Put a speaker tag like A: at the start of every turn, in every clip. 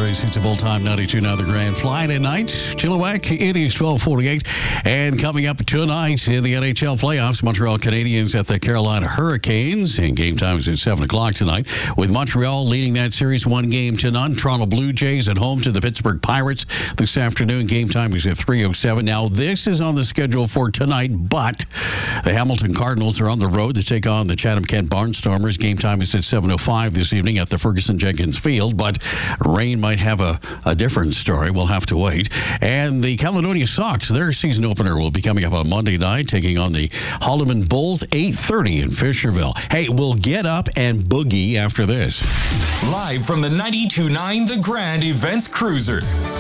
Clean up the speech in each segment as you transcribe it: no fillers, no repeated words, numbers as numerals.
A: Grace. It's a full-time 92.9 The Grand. Flying at night, Chilliwack, it is 12:48. And coming up tonight in the NHL playoffs, Montreal Canadiens at the Carolina Hurricanes. And game time is at 7 o'clock tonight, with Montreal leading that series 1-0 to none. Toronto Blue Jays at home to the Pittsburgh Pirates this afternoon. Game time is at 3:07. Now, this is on the schedule for tonight, but the Hamilton Cardinals are on the road to take on the Chatham-Kent Barnstormers. Game time is at 7:05 this evening at the Ferguson-Jenkins Field, but rain might have a different story. We'll have to wait. And the Caledonia Sox, their season opener will be coming up on Monday night, taking on the Holloman Bulls, 8:30 in Fisherville. Hey, we'll get up and boogie after this.
B: Live from the 92.9 The Grand Events Cruiser.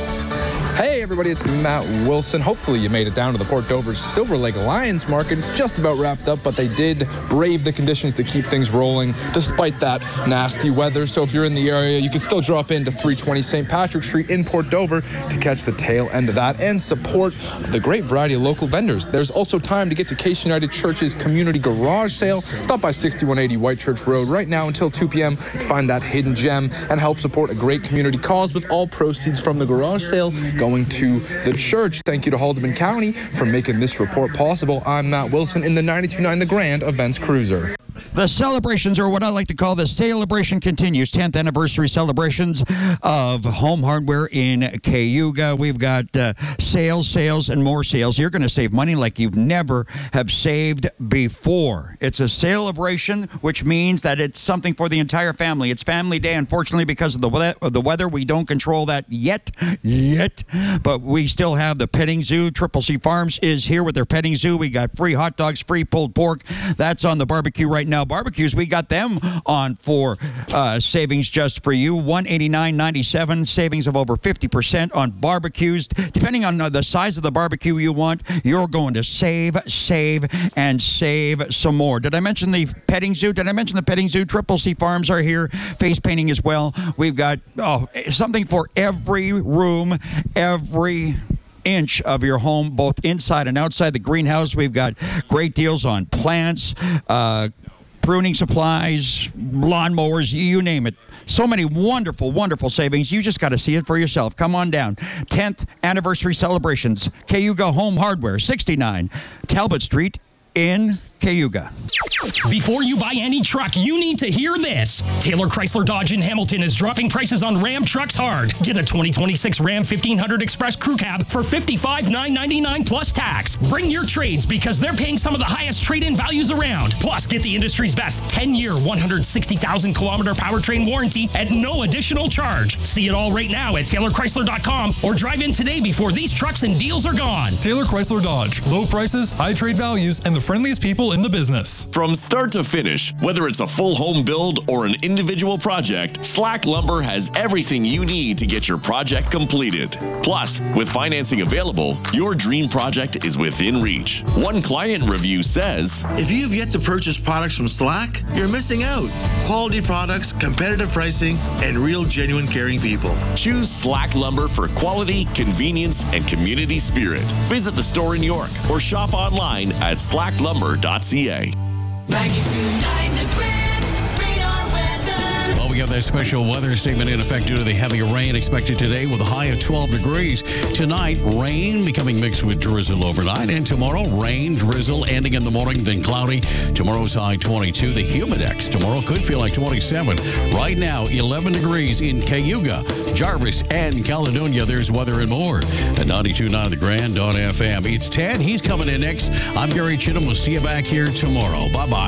C: Hey everybody, it's Matt Wilson. Hopefully you made it down to the Port Dover Silver Lake Lions Market. It's just about wrapped up, but they did brave the conditions to keep things rolling despite that nasty weather. So if you're in the area, you can still drop into 320 St. Patrick Street in Port Dover to catch the tail end of that and support the great variety of local vendors. There's also time to get to Case United Church's community garage sale. Stop by 6180 White Church Road right now until 2 p.m. to find that hidden gem and help support a great community cause, with all proceeds from the garage sale going to the church. Thank you to Haldimand County for making this report possible. I'm Matt Wilson in the 92.9 The Grand Events Cruiser.
D: The celebrations, or what I like to call the celebration, continues. 10th anniversary celebrations of Home Hardware in Cayuga. We've got sales, and more sales. You're going to save money like you've never have saved before. It's a celebration, which means that it's something for the entire family. It's family day. Unfortunately, because of the weather, we don't control that yet. But we still have the petting zoo. Triple C Farms is here with their petting zoo. We got free hot dogs, free pulled pork. That's on the barbecue right now. Barbecues, we got them on for savings just for you. $189.97, savings of over 50% on barbecues. Depending on the size of the barbecue you want, you're going to save, and save some more. Did I mention the petting zoo? Triple C Farms are here. Face painting as well. We've got something for every room, every inch of your home, both inside and outside the greenhouse. We've got great deals on plants, pruning supplies, lawnmowers, you name it. So many wonderful, wonderful savings. You just got to see it for yourself. Come on down. 10th anniversary celebrations. Cayuga Home Hardware, 69 Talbot Street in Cayuga.
E: Before you buy any truck, you need to hear this. Taylor Chrysler Dodge in Hamilton is dropping prices on Ram trucks hard. Get a 2026 Ram 1500 Express Crew Cab for $55,999 plus tax. Bring your trades because they're paying some of the highest trade-in values around. Plus, get the industry's best 10-year, 160,000-kilometer powertrain warranty at no additional charge. See it all right now at TaylorChrysler.com or drive in today before these trucks and deals are gone.
F: Taylor Chrysler Dodge. Low prices, high trade values, and the friendliest people in the business.
G: From start to finish, whether it's a full home build or an individual project, Slack Lumber has everything you need to get your project completed. Plus, with financing available, your dream project is within reach. One client review says,
H: "If you have yet to purchase products from Slack, you're missing out. Quality products, competitive pricing, and real genuine caring people."
G: Choose Slack Lumber for quality, convenience, and community spirit. Visit the store in York or shop online at slacklumber.ca.
I: 92.9 The Grand Radar Weather.
A: Well, we have that special weather statement in effect due to the heavy rain expected today with a high of 12 degrees. Tonight, rain becoming mixed with drizzle overnight. And tomorrow, rain, drizzle, ending in the morning, then cloudy. Tomorrow's high 22. The Humidex tomorrow could feel like 27. Right now, 11 degrees in Cayuga, Jarvis, and Caledonia. There's weather and more at 92.9 The Grand.FM. It's Ted. He's coming in next. I'm Gary Chittum. We'll see you back here tomorrow. Bye-bye.